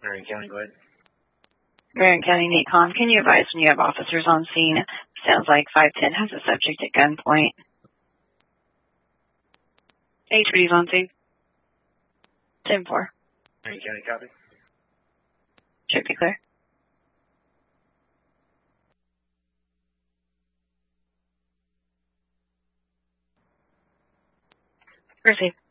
Marion County, go ahead. Marion County, Nate Kahn, can you advise when you have officers on scene? Sounds like 510 has a subject at gunpoint. HPD's on scene. 10-4. Marion County, copy. Should be clear. Proceed.